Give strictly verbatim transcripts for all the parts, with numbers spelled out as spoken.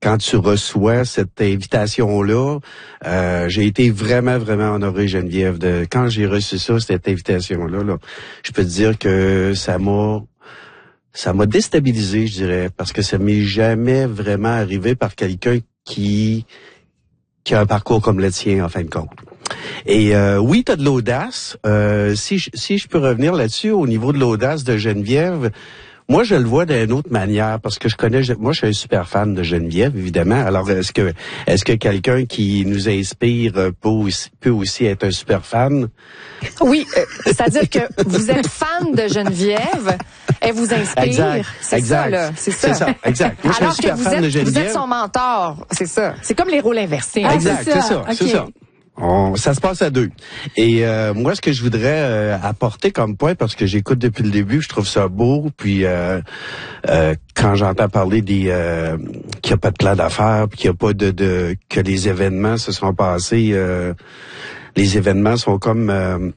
quand tu reçois cette invitation-là, euh, j'ai été vraiment, vraiment honoré, Geneviève, de quand j'ai reçu ça, cette invitation-là, là, je peux te dire que ça m'a ça m'a déstabilisé, je dirais, parce que ça m'est jamais vraiment arrivé par quelqu'un qui qui a un parcours comme le tien, en fin de compte. Et euh, oui, tu as de l'audace. Euh, si je, si je peux revenir là-dessus, au niveau de l'audace de Geneviève, moi, je le vois d'une autre manière, parce que je connais, moi, je suis un super fan de Geneviève, évidemment. Alors, est-ce que, est-ce que quelqu'un qui nous inspire peut aussi, peut aussi être un super fan? Oui, euh, c'est-à-dire que vous êtes fan de Geneviève, elle vous inspire. Exact, c'est exact. ça, là. C'est ça. C'est ça, exact. Moi, je suis un Alors super que vous fan êtes, de Geneviève. vous êtes son mentor, c'est ça. C'est comme les rôles inversés. Ah, hein. exact, c'est ça, c'est ça. Okay. C'est ça. On, ça se passe à deux. Et euh, moi, ce que je voudrais euh, apporter comme point, parce que j'écoute depuis le début, je trouve ça beau, puis euh, euh, quand j'entends parler des euh, qu'il n'y a pas de plan d'affaires, puis qu'il n'y a pas de, de que les événements se sont passés, euh, les événements sont comme euh,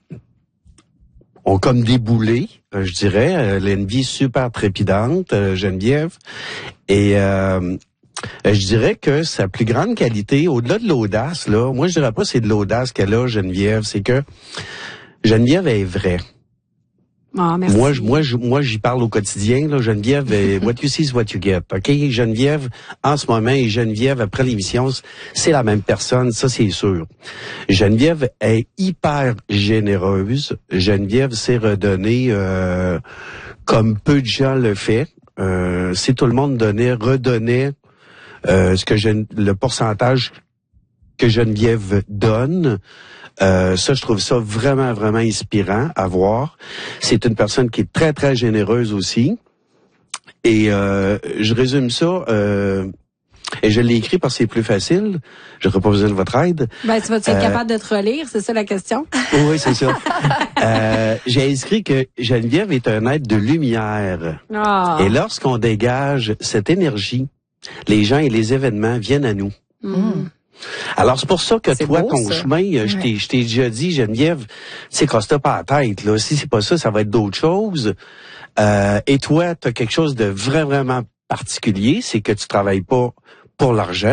ont comme déboulé, euh, je dirais. Elle a une vie super trépidante, euh, Geneviève, et euh, Euh, je dirais que sa plus grande qualité, au-delà de l'audace, là, moi je dirais pas c'est de l'audace qu'elle a, Geneviève, c'est que Geneviève est vraie. Ah, merci. Moi, je, moi, je, moi, j'y parle au quotidien, là, Geneviève, est, what you see is what you get, ok? Geneviève, en ce moment, et Geneviève, après l'émission, c'est la même personne, ça, c'est sûr. Geneviève est hyper généreuse. Geneviève sait redonner, euh, comme peu de gens le fait. Euh, si tout le monde donnait, redonnait, Euh, ce que je, le pourcentage que Geneviève donne, euh, ça, je trouve ça vraiment, vraiment inspirant à voir. C'est une personne qui est très, très généreuse aussi. Et euh, je résume ça, euh, et je l'ai écrit parce que c'est plus facile. Je n'aurais pas besoin de votre aide. Ben, tu vas-tu être Euh, capable de te relire? C'est ça la question? Oui, c'est ça. euh, j'ai écrit que Geneviève est un être de lumière. Ah. Et lorsqu'on dégage cette énergie, les gens et les événements viennent à nous. Mm. Alors, c'est pour ça que C'est toi, beau, ton ça. chemin, euh, je t'ai, je t'ai déjà dit, Geneviève, c'est casse-toi pas la tête, là. Si c'est pas ça, ça va être d'autres choses. Euh, et toi, tu as quelque chose de vraiment, vraiment particulier, c'est que tu travailles pas pour l'argent.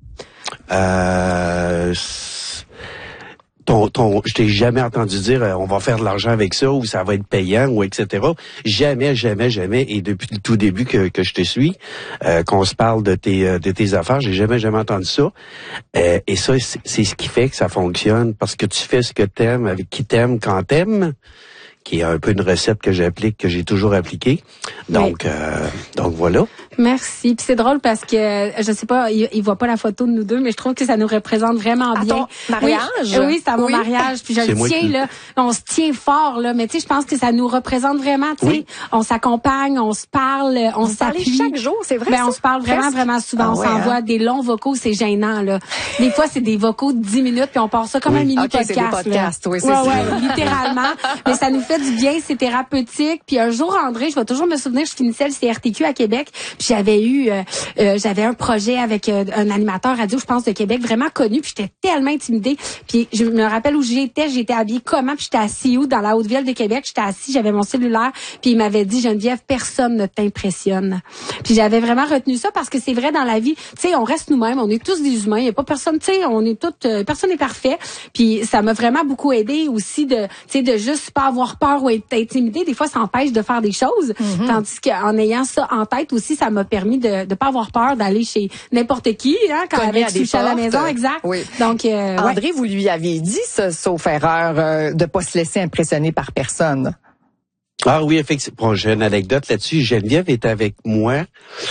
Euh, ton, ton, je t'ai jamais entendu dire euh, on va faire de l'argent avec ça ou ça va être payant ou et cetera. Jamais, jamais, jamais. Et depuis le tout début que, que je te suis, euh, qu'on se parle de tes euh, de tes affaires, j'ai jamais, jamais entendu ça. Euh, et ça, c'est, c'est ce qui fait que ça fonctionne parce que tu fais ce que t'aimes avec qui t'aimes quand t'aimes, qui est un peu une recette que j'applique, que j'ai toujours appliquée. Donc, Oui. euh, donc voilà. Merci. Puis c'est drôle parce que, je sais pas, il, il voit pas la photo de nous deux, mais je trouve que ça nous représente vraiment À bien. ton mariage? Oui, oui, c'est à mon Oui. mariage. Puis je C'est le moi tiens, qui- là. On se tient fort, là. Mais tu sais, je pense que ça nous représente vraiment, tu sais. Oui. On s'accompagne, on se parle, on Vous parlez s'appuie. chaque jour, c'est vrai Ben, ça? on se parle vraiment, Presque? vraiment souvent. Ah on ouais, s'envoie hein? des longs vocaux, c'est gênant, là. Des fois, c'est des vocaux de dix minutes, puis on part ça comme Oui. un mini Ok, c'est podcast. des podcasts, là. oui, c'est ouais, ça. ouais, littéralement. Mais ça nous fait du bien, c'est thérapeutique. Puis un jour, André, je vais toujours me souvenir, je finissais le C R T Q à Québec, puis j'avais eu, euh, euh, j'avais un projet avec euh, un animateur radio, je pense, de Québec, vraiment connu, puis j'étais tellement intimidée. Puis je me rappelle où j'étais, j'étais habillée comment, puis j'étais assise où, dans la Haute-Ville de Québec, j'étais assise, j'avais mon cellulaire, puis il m'avait dit, Geneviève, personne ne t'impressionne. Puis j'avais vraiment retenu ça parce que c'est vrai dans la vie, tu sais, on reste nous-mêmes, on est tous des humains, il y a pas personne, tu sais, on est toutes, euh, personne n'est parfait. Puis ça m'a vraiment beaucoup aidé aussi de, tu sais, de juste pas avoir peur ou être intimidé. Des fois, ça empêche de faire des choses. Mm-hmm. Tandis qu'en ayant ça en tête aussi, ça m'a permis de de pas avoir peur d'aller chez n'importe qui, hein, quand Cogner avec à des Sushi à la portes. maison, exact. Oui. Donc, euh, ouais. André, vous lui aviez dit, ça, sauf erreur, euh, de pas se laisser impressionner par personne. Ah oui, effectivement. Bon, j'ai une anecdote là-dessus. Geneviève est avec moi.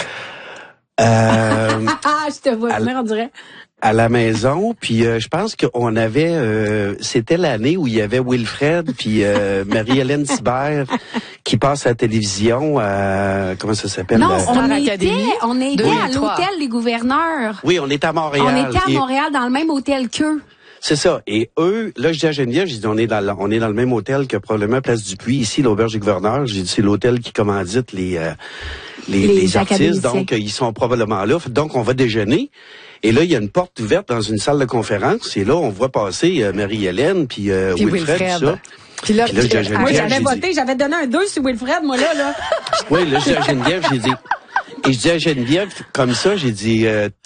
Euh, Ah, je te vois À- venir, on dirait. à la maison, puis euh, je pense qu'on avait, euh, c'était l'année où il y avait Wilfred puis euh, Marie-Hélène Sibert qui passe à la télévision. À, comment ça s'appelle? Non, la- on Star était, Academy. on était deux à mille trois. l'hôtel Les Gouverneurs. Oui, on est à Montréal. On était à Et- Montréal dans le même hôtel qu'eux. C'est ça. Et eux, là, je dis à Geneviève, j'ai dit, on est dans le, on est dans le même hôtel que probablement Place du Puy, ici, l'Auberge des Gouverneurs. J'ai dit, c'est l'hôtel qui commandite les, euh, les, Les les artistes. académiciens. Donc, euh, ils sont probablement là. Donc, on va déjeuner. Et là, il y a une porte ouverte dans une salle de conférence. Et là, on voit passer euh, Marie-Hélène puis, euh, Puis Wilfred, Wilfred. tout ça. Puis là, Puis là, puis- j'ai- ah, j'ai- Moi, Geneviève, j'avais j'ai voté, j'avais donné un deux sur Wilfred, moi, là, là. Oui, là, je dis à Geneviève, j'ai dit... Et je dis à Geneviève, comme ça, j'ai dit, euh,